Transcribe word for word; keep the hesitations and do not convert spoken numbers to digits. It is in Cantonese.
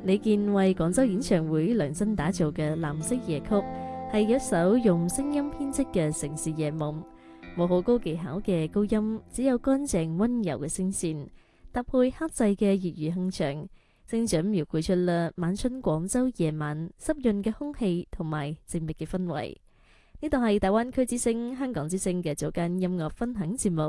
李健為廣州演唱會量身打造嘅藍色夜曲，係一首用聲音編織嘅城市夜夢，冇好高技巧嘅高音，只有乾淨溫柔嘅聲線，搭配克制嘅粵語哼唱，精準描繪出啦晚春廣州夜晚濕潤嘅空氣同埋靜謐嘅氛圍。呢度係大灣區之聲、香港之聲嘅早間音樂分享節目。